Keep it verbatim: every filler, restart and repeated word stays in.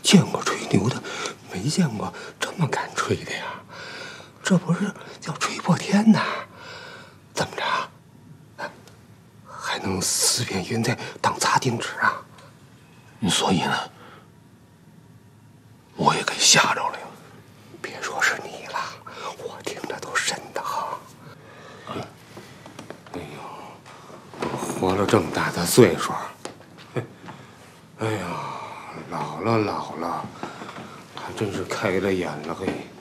见过吹牛的，没见过这么敢吹的呀！这不是叫吹破天呐？怎么着？还能四片云彩当擦腚纸啊？ 所以呢，我也给吓着了呀。 别说是你了，我听着都瘆得慌。哎呦，活了这么大的岁数，哎呀，老了老了，还真是开了眼了嘿。